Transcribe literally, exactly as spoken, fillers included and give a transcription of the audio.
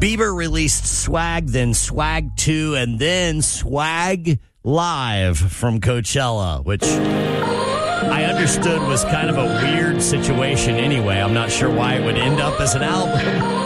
Bieber released Swag, then Swag two, and then Swag Live from Coachella, which I understood was kind of a weird situation anyway. I'm not sure why it would end up as an album.